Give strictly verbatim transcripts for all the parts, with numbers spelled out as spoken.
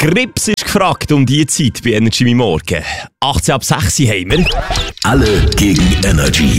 Grips ist gefragt um diese Zeit bei Energy My Morgen. achtzehn ab sechs haben wir. Alle gegen Energy.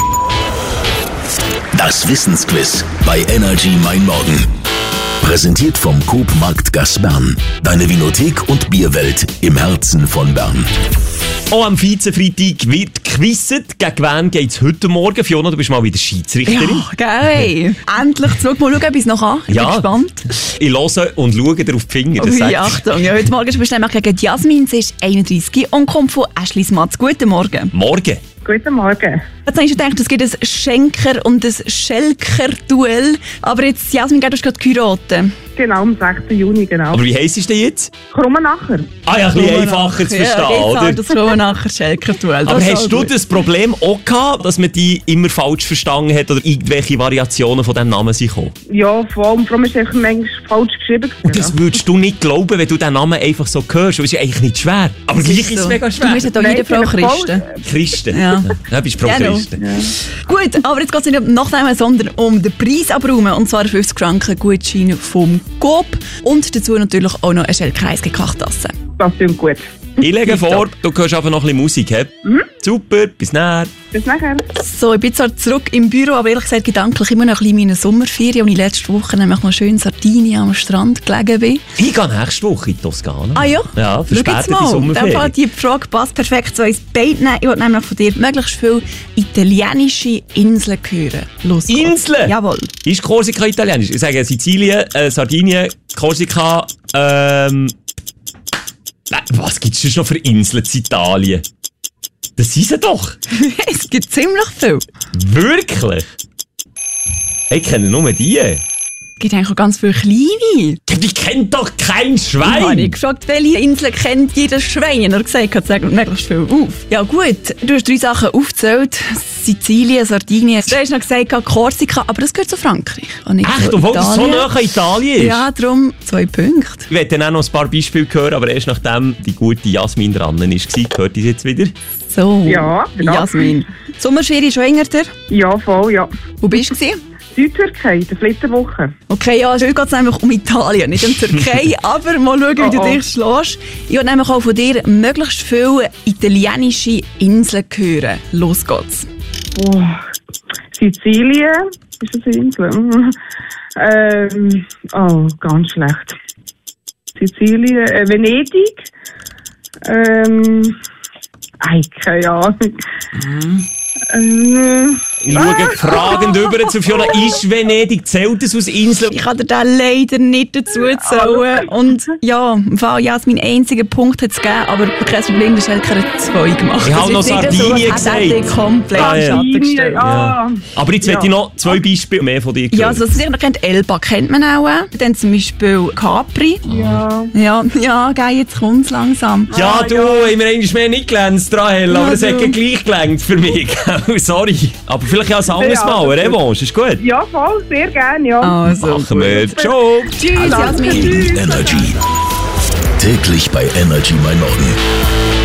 Das Wissensquiz bei Energy Mein Morgen. Präsentiert vom Coop Markt Gas Bern. Deine Vinothek und Bierwelt im Herzen von Bern. Auch am Vize-Freitag wird gequizzt. Gegen wen geht es heute Morgen? Fiona, du bist mal wieder Schiedsrichterin. Ja, geil. Endlich zurück. Mal schauen, ob ich es noch an. Ich Ja. bin gespannt. Ich höre und schaue dir auf die Finger. Das Ui, sagt- Achtung. Ja, heute Morgen spielst du nämlich gegen Jasmin. Sie ist einunddreißig und kommt von Ashley's Matz. Guten Morgen. Morgen. Guten Morgen. Jetzt hast du gedacht, es gibt ein Schenker- und ein Schelker-Duell. Aber jetzt, Jasmin, du hast gerade geheiratet. Genau, am sechsten Juni, genau. Aber wie heisst es denn jetzt? Kommen nachher. Ah ja, ein bisschen einfacher zu verstehen, ja, oder? halt das kommen nachher Schelker-Duell. Aber Das ist hast auch du gut. das Problem auch gehabt, dass man die immer falsch verstanden hat oder irgendwelche Variationen von diesem Namen sind gekommen? Ja, vor allem, vor allem ist es manchmal falsch geschrieben. Und das würdest du nicht glauben, wenn du diesen Namen einfach so hörst. Das ist ja eigentlich nicht schwer. Aber gleich ist es So. mega Du schwer. bist ja da Nein, jede Frau vielleicht Christen. Christen. Ja. Ja, bist Frau Genau. Christen. Gut, aber jetzt geht es nicht um Nachnamen, sondern um den Preis abräumen. Und zwar fünfzig Franken Gutschein vom Coop. Und dazu natürlich auch noch eine Schelker-Eiskafftasse. Das klingt gut. Ich lege vor, du hörst einfach noch ein bisschen Musik. He? Super, bis näher. Bis nachher. So, ich bin zwar zurück im Büro, aber ehrlich gesagt gedanklich immer noch ein bisschen in meiner Sommerferien, und ich letzte Woche nämlich noch schön in Sardinien am Strand gelegen bin. Ich gehe nächste Woche in die Toskana. Ah ja? Ja, Schau jetzt verspätete mal. In dem Sommerferien. Fall, die Frage passt perfekt zu uns beiden. Ich wollte nämlich von dir möglichst viele italienische Inseln hören. Los geht's. Inseln? Jawohl. Ist Korsika italienisch? Ich sage Sizilien, äh, Sardinien, Korsika, ähm... Nein, was gibt es noch für Inseln in Italien? Das sind sie doch. Es gibt ziemlich viel. Wirklich? Ich kenne nur die. Es gibt eigentlich auch ganz viele kleine. Die kennt doch kein Ich habe Schwein. nicht gefragt, welche Insel kennt jedes Schwein. Er hat gesagt, er sagt möglichst viel auf. Ja gut, du hast drei Sachen aufgezählt. Sizilien, Sardinien. Du hast noch gesagt, Korsika, aber das gehört zu Frankreich. Und nicht Echt, zu obwohl das so Italien. nah an Italien ist? Ja, darum zwei Punkte. Ich werde dann auch noch ein paar Beispiele hören, aber erst nachdem die gute Jasmin dran war, hört ihr jetzt wieder? So, Ja, genau. Jasmin. Sommerferien schon hinter dir. Ja, voll, ja. Wo bist du gewesen? Südtürkei, die Flitterwoche. Okay, ja, heute geht es nämlich um Italien, nicht um Türkei, aber mal schauen, wie du Oh, oh. dich schlägst. Ich will nämlich auch von dir möglichst viele italienische Inseln hören. Los geht's. Oh. Sizilien, ist das eine Insel? Mhm. ähm, oh, ganz schlecht. Sizilien, äh, Venedig. Ähm, ei, keine Ahnung. Ähm, Ich schaue fragend über zu Fiona. Ist Venedig, zählt es aus Inseln? Ich kann dir da leider nicht dazu zählen. Und ja, im Fall Jasmin einzigen Punkt hat es gegeben, aber kein Problem, der Schelker hat zwei gemacht. Ich habe Das noch ist nicht so, Sardinien als hätte gesagt. ich komplett Ah, in ja. den Schatten gestellt. ah. Aber jetzt Ja. möchte ich noch zwei Beispiele mehr von dir hören. Ja, also, was ihr sicher noch kennt, Elba kennt man auch. Dann zum Beispiel Capri. Ja. Ja, ja, geil, jetzt kommt's langsam. Ja, du, haben wir eigentlich mehr nicht glänzt, Rahel, aber Ja, es hat du. gleich gelangt für mich. Sorry. Aber vielleicht auch ein anderes Ja, Mal, eine Revanche, ist gut. Ja, voll, sehr gerne, ja. Also, Machen wir. Ciao. tschüss, Jasmin. Energy. Täglich bei Energy Mein Morgen.